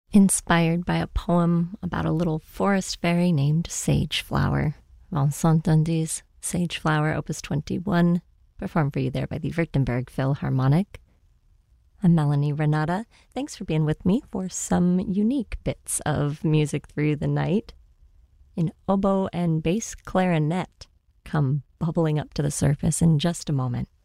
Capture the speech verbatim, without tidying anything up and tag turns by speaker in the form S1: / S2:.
S1: Inspired by a poem about a little forest fairy named Sageflower. Vincent Dundy's Sageflower, Opus twenty-one, performed for you there by the Württemberg Philharmonic. I'm Melanie Renata. Thanks for being with me for some unique bits of music through the night. An oboe and bass clarinet come bubbling up to the surface in just a moment.